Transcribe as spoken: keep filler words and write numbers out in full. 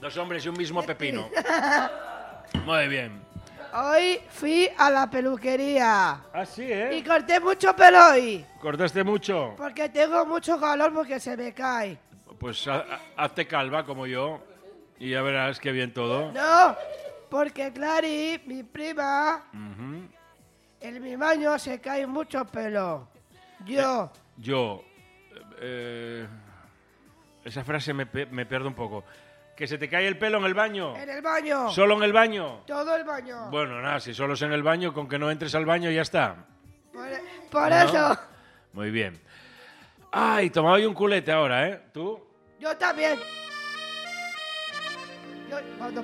Dos hombres y un mismo pepino. Muy bien. Hoy fui a la peluquería. Ah, sí, ¿eh? Y corté mucho pelo hoy. ¿Cortaste mucho? Porque tengo mucho calor porque se me cae. Pues ha- ha- hazte calva como yo y ya verás qué bien todo. No, porque Clary, mi prima, Ujú. en mi baño se cae mucho pelo. Yo, Yo... eh, esa frase me, pe- me pierde un poco. ¿Que se te cae el pelo en el baño? en el baño. ¿Solo en el baño? Todo el baño. Bueno, nada, si solo es en el baño, con que no entres al baño ya está. Por, por ¿No? eso, Muy bien. Ay, tomaba yo un culete ahora, ¿eh? ¿Tú? yo también. Yo, cuando